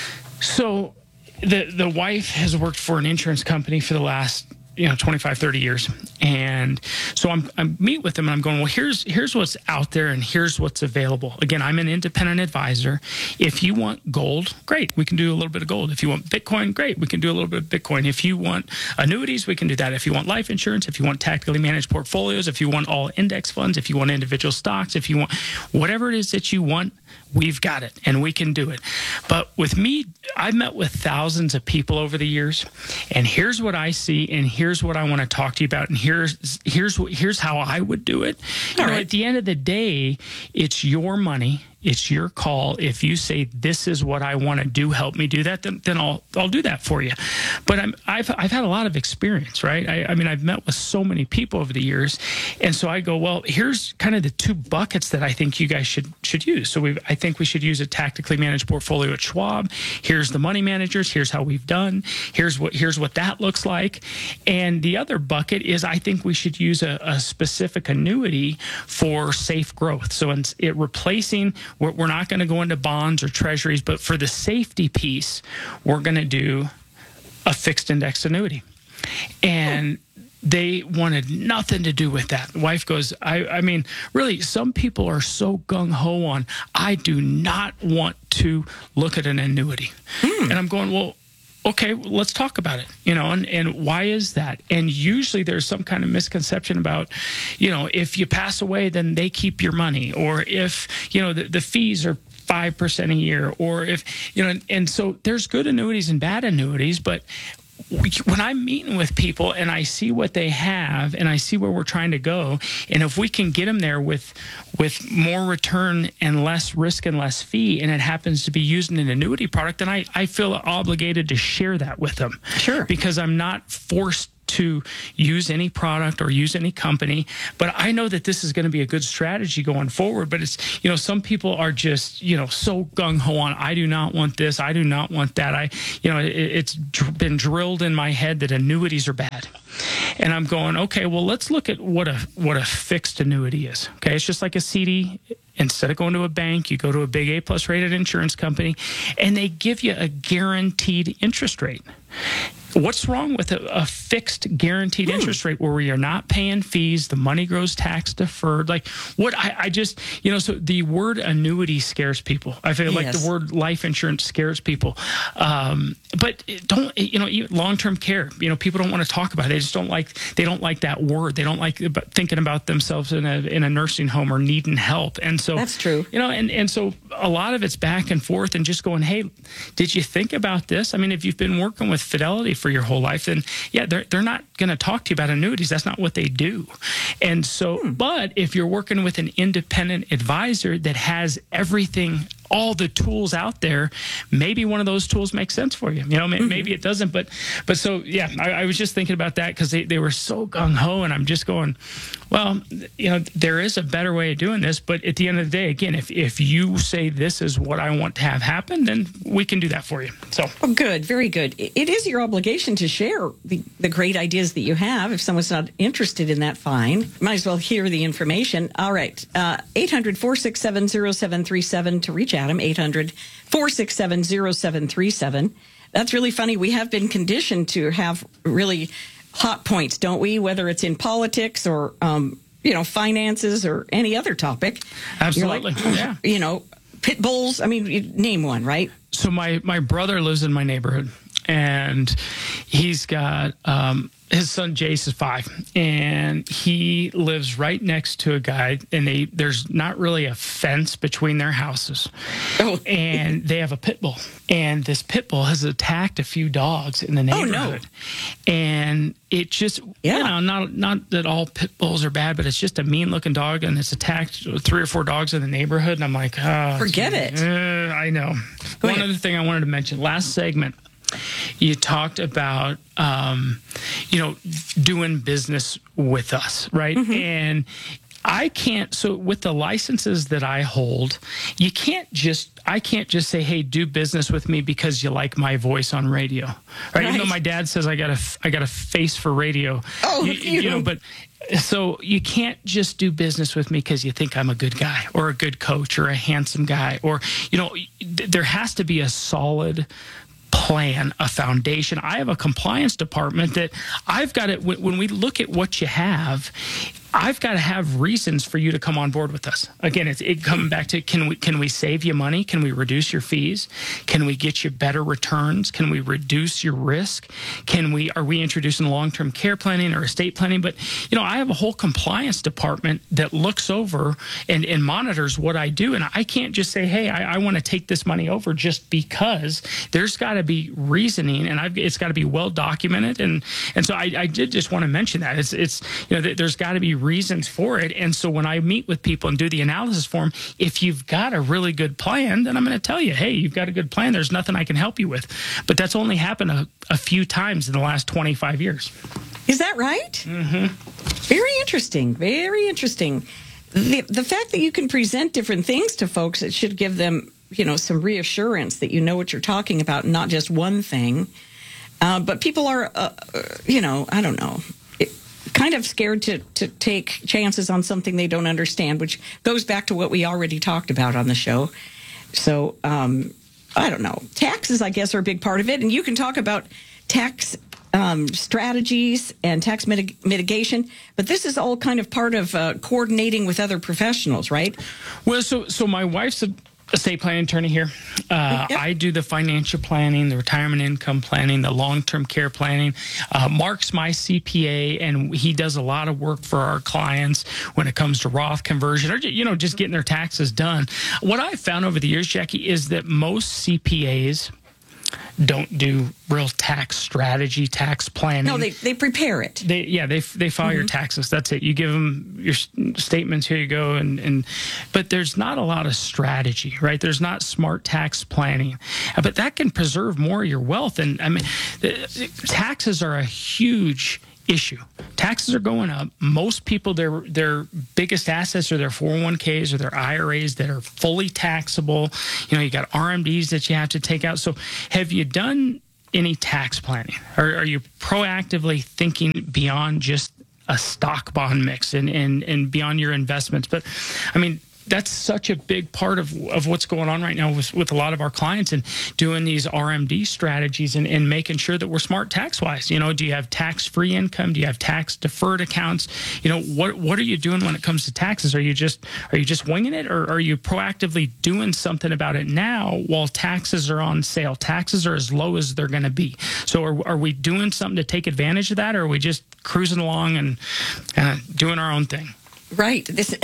so the the wife has worked for an insurance company for the last, you know, twenty-five, thirty years. And so I'm, I meet with them and I'm going, well, here's, here's what's out there and here's what's available. Again, I'm an independent advisor. If you want gold, great. We can do a little bit of gold. If you want Bitcoin, great. We can do a little bit of Bitcoin. If you want annuities, we can do that. If you want life insurance, if you want tactically managed portfolios, if you want all index funds, if you want individual stocks, if you want whatever it is that you want, we've got it and we can do it. But with me, I've met with thousands of people over the years, and here's what I see, and here's what I want to talk to you about, and here's here's here's how I would do it. You know, at the end of the day, it's your money. It's your call. If you say, this is what I want to do, help me do that, then, then I'll I'll do that for you. But I'm, I've I've had a lot of experience, right? I, I mean, I've met with so many people over the years, and so I go, well, here's kind of the two buckets that I think you guys should should use. So we I think we should use a tactically managed portfolio at Schwab. Here's the money managers. Here's how we've done. Here's what here's what that looks like. And the other bucket is I think we should use a, a specific annuity for safe growth. So in it replacing, we're, we're not going to go into bonds or treasuries, but for the safety piece, we're going to do a fixed index annuity. And they wanted nothing to do with that. The wife goes, I, I mean, really, some people are so gung-ho on, I do not want to look at an annuity. Hmm. And I'm going, well, okay, let's talk about it, you know, and, and why is that? And usually there's some kind of misconception about, you know, if you pass away, then they keep your money, or if, you know, the, the fees are five percent a year, or if, you know, and, and so there's good annuities and bad annuities, but when I'm meeting with people and I see what they have and I see where we're trying to go, and if we can get them there with with more return and less risk and less fee, and it happens to be using an annuity product, then I, I feel obligated to share that with them. Sure. Because I'm not forced to use any product or use any company, but I know that this is going to be a good strategy going forward. But it's, you know, some people are just, you know, so gung-ho on, I do not want this, I do not want that. I, you know, it, it's been drilled in my head that annuities are bad. And I'm going, okay, well, let's look at what a what a fixed annuity is. Okay, it's just like a C D. Instead of going to a bank, you go to a big A plus rated insurance company, and they give you a guaranteed interest rate. What's wrong with a, a fixed guaranteed hmm. interest rate where we are not paying fees, the money grows tax deferred? Like what I, I just, you know, so the word annuity scares people. I feel like yes. the word life insurance scares people. Um, but don't, you know, long-term care, you know, people don't want to talk about it. They just don't like, they don't like that word. They don't like thinking about themselves in a, in a nursing home or needing help. And so that's true. You know, and, and so a lot of it's back and forth and just going, hey, did you think about this? I mean, if you've been working with Fidelity for your whole life, then yeah, they're they're not going to talk to you about annuities. That's not what they do. And so, hmm. but if you're working with an independent advisor that has everything, all the tools out there, maybe one of those tools makes sense for you. You know, maybe, mm-hmm. maybe it doesn't, but but so yeah, I, I was just thinking about that because they, they were so gung-ho, and I'm just going, well, you know, there is a better way of doing this, but at the end of the day, again, if if you say this is what I want to have happen, then we can do that for you. So oh, good, very good. It is your obligation to share the, the great ideas that you have. If someone's not interested in that, fine. Might as well hear the information. All right, uh, eight hundred, four six seven, zero seven three seven to reach Adam, eight hundred, four six seven, zero seven three seven. That's really funny. We have been conditioned to have really hot points, don't we? Whether it's in politics or, um, you know, finances or any other topic. Absolutely, like, yeah. You know, pit bulls. I mean, you name one, right? So my, my brother lives in my neighborhood, and he's got um, his son Jace is five, and he lives right next to a guy, and they there's not really a fence between their houses. Oh. And they have a pit bull, and this pit bull has attacked a few dogs in the neighborhood. Oh, no. And it just, yeah. you know, not not that all pit bulls are bad, but it's just a mean-looking dog, and it's attacked three or four dogs in the neighborhood, and I'm like, oh, forget geez. it. Uh, I know. Go One ahead. other thing I wanted to mention, last segment, you talked about, um, you know, doing business with us, right? Mm-hmm. And I can't, so with the licenses that I hold, you can't just, I can't just say, hey, do business with me because you like my voice on radio, right? right. Even though my dad says I got a, I got a face for radio, oh, you, you know, but so you can't just do business with me because you think I'm a good guy or a good coach or a handsome guy, or, you know, there has to be a solid plan, a foundation. I have a compliance department that I've got it. When we look at what you have, I've got to have reasons for you to come on board with us. Again, it's it coming back to, can we can we save you money? Can we reduce your fees? Can we get you better returns? Can we reduce your risk? Can we are we introducing long-term care planning or estate planning? But, you know, I have a whole compliance department that looks over and, and monitors what I do. And I can't just say, hey, I, I want to take this money over just because. There's got to be reasoning, and I've, it's got to be well documented. And and so I, I did just want to mention that. It's, it's you know, there's got to be reasons for it. And so when I meet with people and do the analysis for them, if you've got a really good plan, then I'm going to tell you, hey, you've got a good plan. There's nothing I can help you with. But that's only happened a, a few times in the last twenty-five years. Is that right? Mm-hmm. Very interesting. Very interesting. The, the fact that you can present different things to folks, it should give them, you know, some reassurance that you know what you're talking about, not just one thing. Uh, but people are, uh, you know, I don't know, it, kind of scared to, to take chances on something they don't understand, which goes back to what we already talked about on the show. So, um, I don't know. Taxes, I guess, are a big part of it. And you can talk about tax um, strategies and tax mitig- mitigation, but this is all kind of part of uh, coordinating with other professionals, right? Well, so so my wife's a estate planning attorney here. Uh, Yep. I do the financial planning, the retirement income planning, the long-term care planning. Uh, Mark's my C P A, and he does a lot of work for our clients when it comes to Roth conversion or, you know, just getting their taxes done. What I've found over the years, Jackie, is that most C P As don't do real tax strategy, tax planning. No, they, they prepare it. They, yeah, they they file Mm-hmm. your taxes. That's it. You give them your s- statements. Here you go. And, and but there's not a lot of strategy, right? There's not smart tax planning, Uh, but that can preserve more of your wealth. And I mean, the, taxes are a huge issue. Taxes are going up. Most people, their their biggest assets are their four oh one k's or their I R As that are fully taxable. You know, you got R M Ds that you have to take out. So have you done any tax planning? Or are you proactively thinking beyond just a stock bond mix and, and, and beyond your investments? But I mean, that's such a big part of, of what's going on right now with, with a lot of our clients and doing these R M D strategies and, and making sure that we're smart tax-wise. You know, do you have tax-free income? Do you have tax-deferred accounts? You know, what what are you doing when it comes to taxes? Are you just are you just winging it, or are you proactively doing something about it now while taxes are on sale? Taxes are as low as they're going to be. So are, are we doing something to take advantage of that, or are we just cruising along and uh, doing our own thing? Right. This,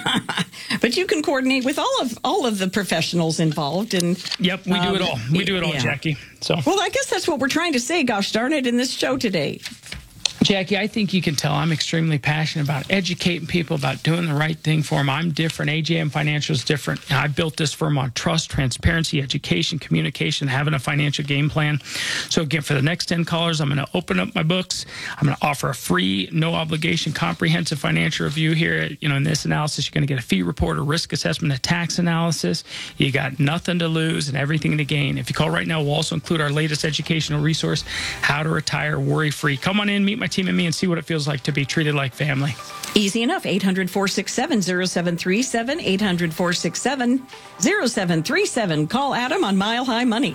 but you can coordinate with all of all of the professionals involved, and yep, we do um, it all. We do it all, yeah. Jackie. So, well, I guess that's what we're trying to say. Gosh darn it, in this show today. Jackie, I think you can tell I'm extremely passionate about educating people about doing the right thing for them. I'm different. A J M Financial is different. I built this firm on trust, transparency, education, communication, having a financial game plan. So again, for the next ten callers, I'm going to open up my books. I'm going to offer a free, no obligation, comprehensive financial review here. You know, in this analysis, you're going to get a fee report, a risk assessment, a tax analysis. You got nothing to lose and everything to gain. If you call right now, we'll also include our latest educational resource, How to Retire Worry-Free. Come on in, meet my team and me, and see what it feels like to be treated like family. Easy enough. eight hundred, four six seven, oh seven three seven. eight hundred, four six seven, oh seven three seven. Call Adam on Mile High Money.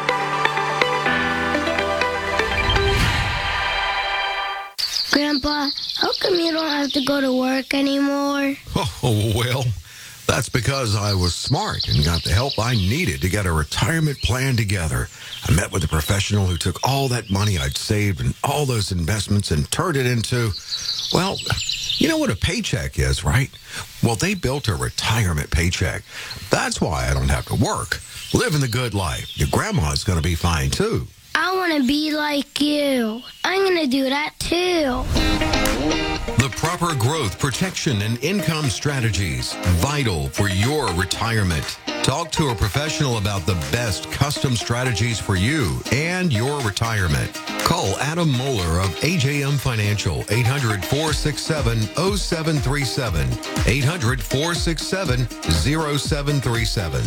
Grandpa, how come you don't have to go to work anymore? Oh, well, that's because I was smart and got the help I needed to get a retirement plan together. I met with a professional who took all that money I'd saved and all those investments and turned it into, well, you know what a paycheck is, right? Well, they built a retirement paycheck. That's why I don't have to work. Living the good life. Your grandma's going to be fine, too. I want to be like you. I'm going to do that too. The proper growth, protection, and income strategies, vital for your retirement. Talk to a professional about the best custom strategies for you and your retirement. Call Adam Moeller of A J M Financial, eight hundred, four six seven, oh seven three seven, eight hundred, four six seven, oh seven three seven.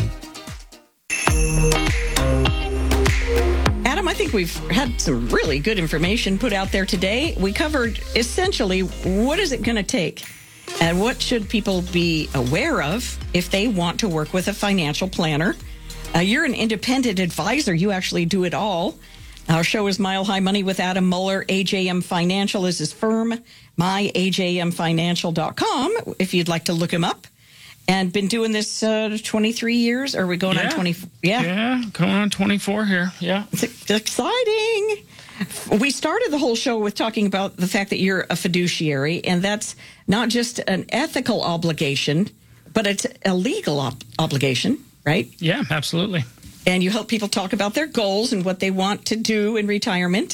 Adam, I think we've had some really good information put out there today. We covered essentially what is it going to take and what should people be aware of if they want to work with a financial planner. Uh, you're an independent advisor. You actually do it all. Our show is Mile High Money with Adam Moeller. A J M Financial is his firm, my A J M financial dot com, if you'd like to look him up. And been doing this uh, twenty-three years? Or are we going Yeah. on twenty? Yeah. Yeah, going on twenty-four here. Yeah. It's exciting. We started the whole show with talking about the fact that you're a fiduciary, and that's not just an ethical obligation, but it's a legal ob- obligation, right? Yeah, absolutely. And you help people talk about their goals and what they want to do in retirement.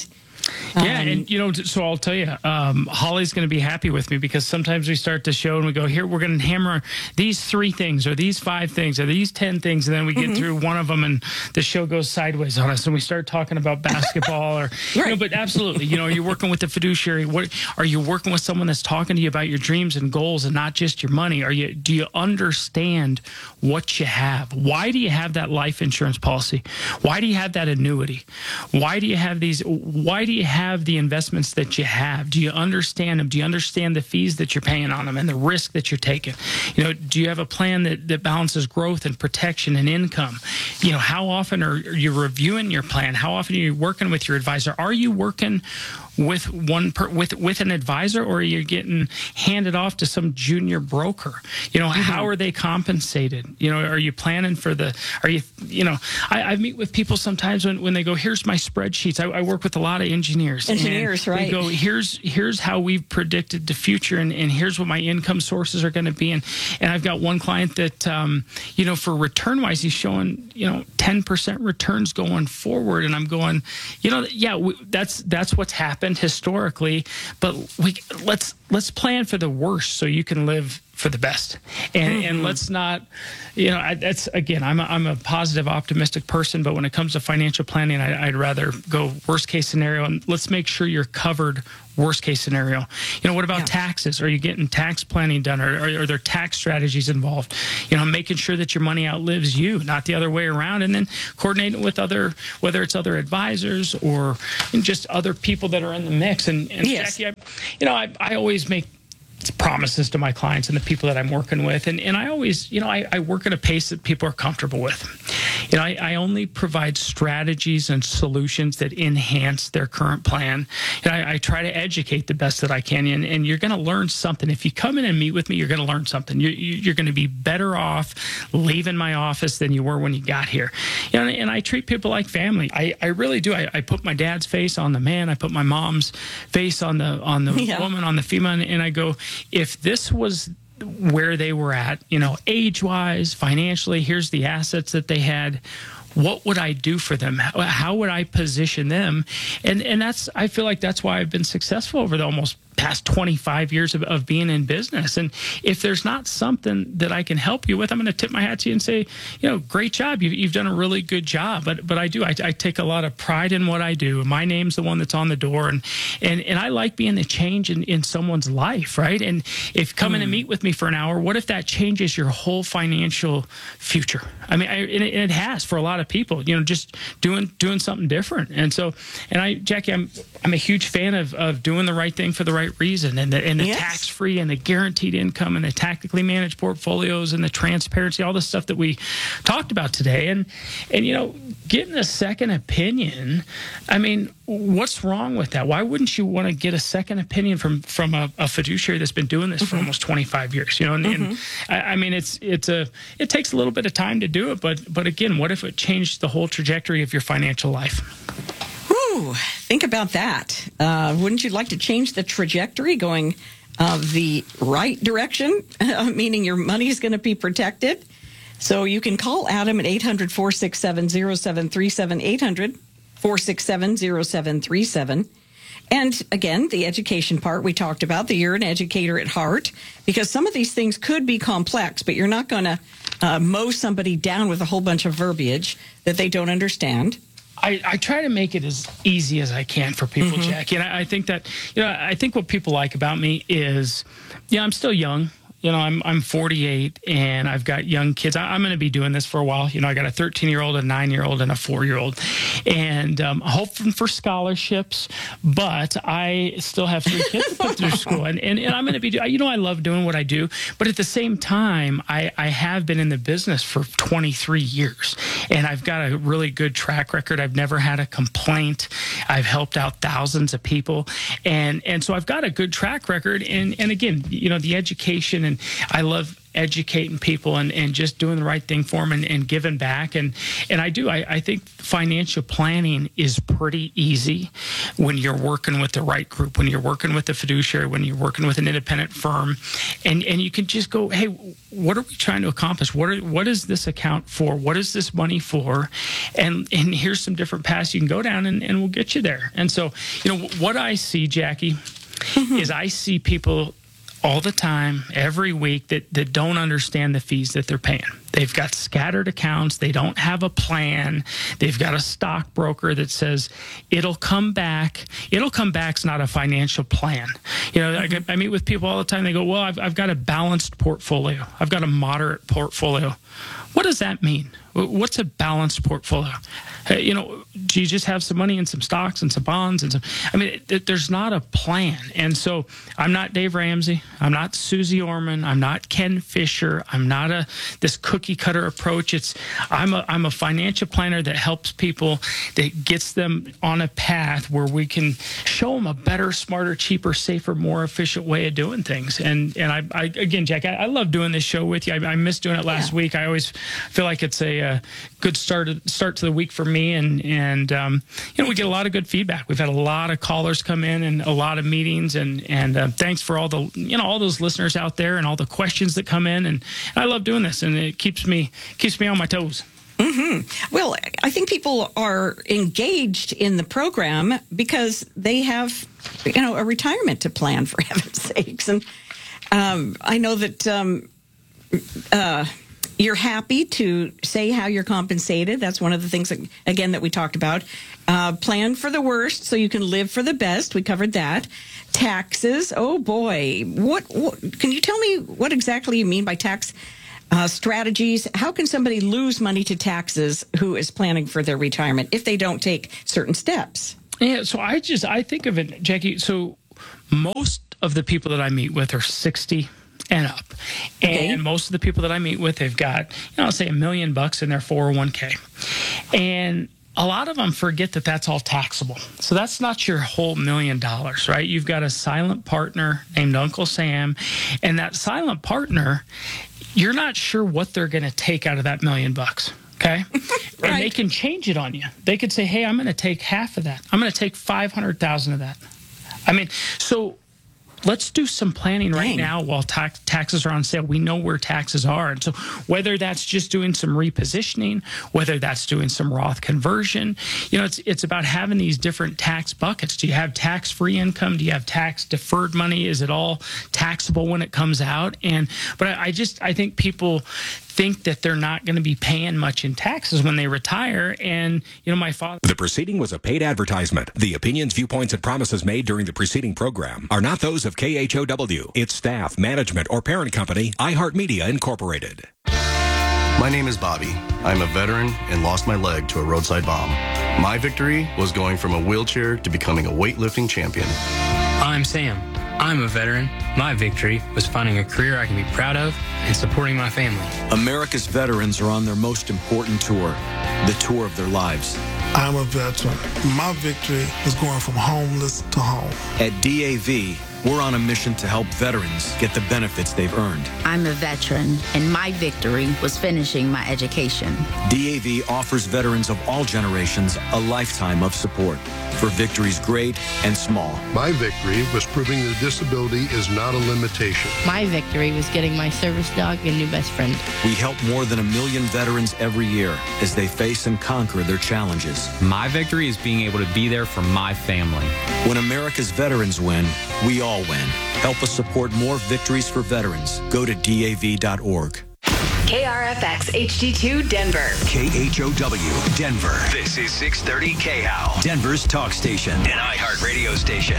Yeah, Um, and you know, so I'll tell you, um, Holly's going to be happy with me because sometimes we start the show and we go, here, we're going to hammer these three things or these five things or these ten things. And then we get Mm-hmm. through one of them and the show goes sideways on us and we start talking about basketball or, you know, but absolutely, you know, you're working with the fiduciary. What are you working with someone that's talking to you about your dreams and goals and not just your money? Are you, do you understand what you have? Why do you have that life insurance policy? Why do you have that annuity? Why do you have these? Why do you have the investments that you have? Do you understand them? Do you understand the fees that you're paying on them and the risk that you're taking? You know, do you have a plan that, that balances growth and protection and income? You know, how often are you reviewing your plan? How often are you working with your advisor? Are you working with one per, with with an advisor, or are you getting handed off to some junior broker? You know, mm-hmm. how are they compensated? You know, are you planning for the? Are you you know? I, I meet with people sometimes when, when they go, here's my spreadsheets. I, I work with a lot of engineers. Engineers, and right? They go, here's here's how we've predicted the future, and, and here's what my income sources are going to be. And and I've got one client that um, you know, for return wise, he's showing you know ten percent returns going forward, and I'm going, you know, yeah, we, that's that's what's happened historically, but we let's let's plan for the worst so you can live for the best, and mm-hmm. and let's not, you know, I, that's again, I'm a, I'm a positive, optimistic person, but when it comes to financial planning, I, I'd rather go worst case scenario, and let's make sure you're covered. Worst case scenario. You know, what about yeah. taxes? Are you getting tax planning done? Or are, are there tax strategies involved? You know, making sure that your money outlives you, not the other way around. And then coordinating with other, whether it's other advisors or just other people that are in the mix. And, and yes. Jackie, I, you know, I, I always make promises to my clients and the people that I'm working with. And, and I always, you know, I, I work at a pace that people are comfortable with. You know, I, I only provide strategies and solutions that enhance their current plan. And I, I try to educate the best that I can. And, and you're going to learn something. If you come in and meet with me, you're going to learn something. You, you, you're going to be better off leaving my office than you were when you got here. You know, and I treat people like family. I, I really do. I, I put my dad's face on the man. I put my mom's face on the on the yeah. woman, on the female. And I go, if this was where they were at, you know, age-wise, financially, here's the assets that they had, what would I do for them? How, how would I position them? And and that's, I feel like that's why I've been successful over the almost past twenty-five years of, of being in business. And if there's not something that I can help you with, I'm going to tip my hat to you and say, you know, great job. You've, you've done a really good job. But but I do. I, I take a lot of pride in what I do. My name's the one that's on the door. And and, and I like being the change in, in someone's life, right? And if come in mm. and meet with me for an hour, what if that changes your whole financial future? I mean, I, and it, and it has for a lot of people, you know, just doing doing something different. And so, and I, Jackie, I'm I'm a huge fan of, of doing the right thing for the right reason, and the, and the yes. tax-free and the guaranteed income and the tactically managed portfolios and the transparency, all the stuff that we talked about today. And, and you know, getting a second opinion, I mean, what's wrong with that? Why wouldn't you want to get a second opinion from, from a, a fiduciary that's been doing this mm-hmm. for almost twenty-five years? You know, and, mm-hmm. and I, I mean, it's it's a it takes a little bit of time to do it, but but again, what if it changed the whole trajectory of your financial life? Ooh, think about that. Uh, wouldn't you like to change the trajectory going uh, the right direction, meaning your money is going to be protected? So you can call Adam at eight hundred, four six seven, zero seven three seven, eight hundred, four six seven, zero seven three seven. And again, the education part we talked about, that you're an educator at heart, because some of these things could be complex, but you're not going to uh, mow somebody down with a whole bunch of verbiage that they don't understand. I, I try to make it as easy as I can for people, mm-hmm. Jackie. And I, I think that, you know, I think what people like about me is, yeah, I'm still young. You know, I'm I'm forty-eight, and I've got young kids. I, I'm going to be doing this for a while. You know, I got a thirteen-year-old, a nine-year-old, and a four-year-old, and um, hoping for scholarships. But I still have three kids to put through school, and, and and I'm going to be. You know, I love doing what I do, but at the same time, I I have been in the business for twenty-three years, and I've got a really good track record. I've never had a complaint. I've helped out thousands of people, and and so I've got a good track record. And and again, you know, the education And I love educating people and, and just doing the right thing for them and, and giving back. And, and I do. I, I think financial planning is pretty easy when you're working with the right group, when you're working with a fiduciary, when you're working with an independent firm. And, and you can just go, hey, what are we trying to accomplish? What are, what is this account for? What is this money for? And, and here's some different paths you can go down, and, and we'll get you there. And so, you know, what I see, Jackie, mm-hmm. is I see people all the time, every week, that, that don't understand the fees that they're paying. They've got scattered accounts. They don't have a plan. They've got a stockbroker that says it'll come back. It'll come back's not a financial plan. You know, I, I meet with people all the time. They go, well, I've, I've got a balanced portfolio. I've got a moderate portfolio. What does that mean? What's a balanced portfolio? Uh, you know, do you just have some money in some stocks and some bonds and some? I mean, it, there's not a plan. And so I'm not Dave Ramsey. I'm not Susie Orman. I'm not Ken Fisher. I'm not a this cookie cutter approach. It's I'm a I'm a financial planner that helps people, that gets them on a path where we can show them a better, smarter, cheaper, safer, more efficient way of doing things. And and I, I again, Jack, I, I love doing this show with you. I, I missed doing it last yeah. week. I always feel like it's a, a good start start to the week for me, and and um, you know, we get a lot of good feedback. We've had a lot of callers come in and a lot of meetings, and and uh, thanks for all the you know all those listeners out there and all the questions that come in, and I love doing this, and it keeps me keeps me on my toes. Mm-hmm. Well, I think people are engaged in the program because they have, you know, a retirement to plan, for heaven's sakes. And um, I know that um, uh, you're happy to say how you're compensated. That's one of the things, that, again, that we talked about. Uh, plan for the worst so you can live for the best. We covered that. Taxes. Oh, boy. What, what can you tell me what exactly you mean by tax Uh, strategies? How can somebody lose money to taxes who is planning for their retirement if they don't take certain steps? Yeah, so I just, I think of it, Jackie, so most of the people that I meet with are sixty and up. Okay. And most of the people that I meet with, they've got, you know, say a million bucks in their four oh one k. And a lot of them forget that that's all taxable. So that's not your whole million dollars, right? You've got a silent partner named Uncle Sam, and that silent partner, you're not sure what they're going to take out of that million bucks, okay? Right. And they can change it on you. They could say, hey, I'm going to take half of that. I'm going to take five hundred thousand of that. I mean, so let's do some planning right Dang. now while tax, taxes are on sale. We know where taxes are. And so whether that's just doing some repositioning, whether that's doing some Roth conversion, you know, it's it's about having these different tax buckets. Do you have tax-free income? Do you have tax-deferred money? Is it all taxable when it comes out? And but I, I just, I think people think that they're not going to be paying much in taxes when they retire. And, you know, my father... The proceeding was a paid advertisement. The opinions, viewpoints, and promises made during the preceding program are not those of K H O W, its staff, management, or parent company, iHeartMedia Incorporated. My name is Bobby. I'm a veteran and lost my leg to a roadside bomb. My victory was going from a wheelchair to becoming a weightlifting champion. I'm Sam. I'm a veteran. My victory was finding a career I can be proud of and supporting my family. America's veterans are on their most important tour, the tour of their lives. I'm a veteran. My victory was going from homeless to home. At D A V, we're on a mission to help veterans get the benefits they've earned. I'm a veteran, and my victory was finishing my education. D A V offers veterans of all generations a lifetime of support for victories great and small. My victory was proving that disability is not a limitation. My victory was getting my service dog a new best friend. We help more than a million veterans every year as they face and conquer their challenges. My victory is being able to be there for my family. When America's veterans win, we all win. Help us support more victories for veterans. Go to D A V dot org. K R F X H D two Denver. K H O W Denver. This is six thirty K H O W, Denver's talk station, an iHeart radio station.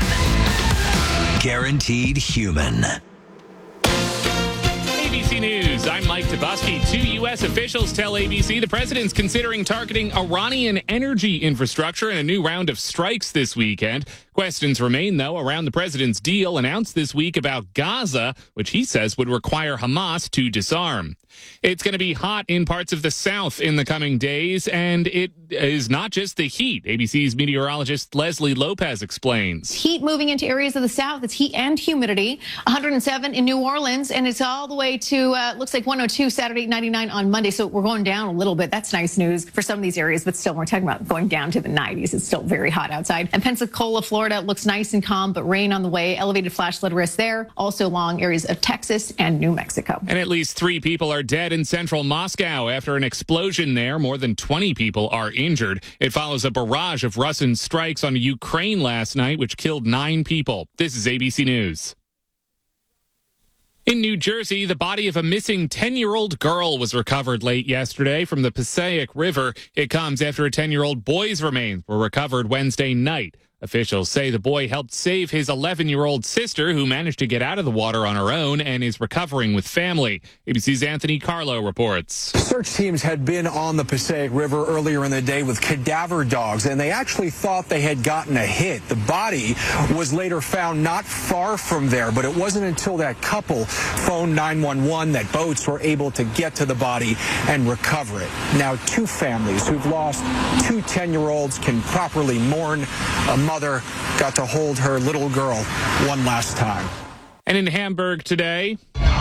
Guaranteed human. A B C News, I'm Mike Tabusky. Two U S officials tell A B C the president's considering targeting Iranian energy infrastructure in a new round of strikes this weekend. Questions remain, though, around the president's deal announced this week about Gaza, which he says would require Hamas to disarm. It's going to be hot in parts of the south in the coming days, and it is not just the heat. A B C's meteorologist Leslie Lopez explains. Heat moving into areas of the south. It's heat and humidity. one hundred seven in New Orleans, and it's all the way to, uh, looks like one oh two Saturday, ninety-nine on Monday. So we're going down a little bit. That's nice news for some of these areas, but still, we're talking about going down to the nineties. It's still very hot outside. And Pensacola, Florida looks nice and calm, but rain on the way. Elevated flash flood risk there. Also along areas of Texas and New Mexico. And at least three people are dead in central Moscow after an explosion there. More than twenty people are injured. It follows a barrage of Russian strikes on Ukraine last night, which killed nine people. This is A B C News. In New Jersey, the body of a missing ten-year-old girl was recovered late yesterday from the Passaic River. It comes after a ten-year-old boy's remains were recovered Wednesday night. Officials say the boy helped save his eleven-year-old sister, who managed to get out of the water on her own and is recovering with family. A B C's Anthony Carlo reports. Search teams had been on the Passaic River earlier in the day with cadaver dogs, and they actually thought they had gotten a hit. The body was later found not far from there, but it wasn't until that couple phoned nine one one that boats were able to get to the body and recover it. Now, two families who've lost two ten-year-olds can properly mourn. A mother got to hold her little girl one last time. And in Hamburg today,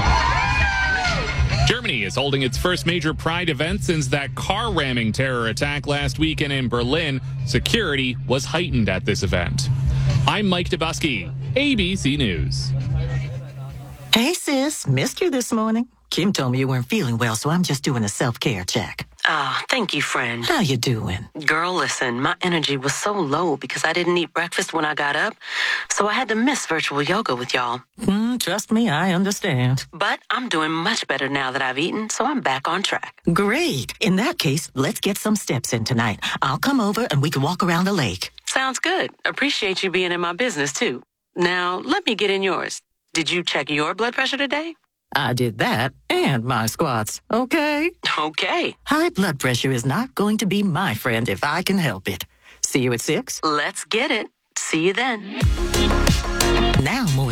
Germany is holding its first major Pride event since that car ramming terror attack last weekend in Berlin. Security was heightened at this event. I'm Mike Dubusky, A B C News. Hey, sis. Missed you this morning. Kim told me you weren't feeling well, so I'm just doing a self-care check. Ah, oh, thank you, friend. How you doing? Girl, listen, my energy was so low because I didn't eat breakfast when I got up, so I had to miss virtual yoga with y'all. Mm, trust me, I understand. But I'm doing much better now that I've eaten, so I'm back on track. Great. In that case, let's get some steps in tonight. I'll come over and we can walk around the lake. Sounds good. Appreciate you being in my business, too. Now, let me get in yours. Did you check your blood pressure today? I did that and my squats, okay? Okay. High blood pressure is not going to be my friend if I can help it. See you at six? Let's get it. See you then. Now more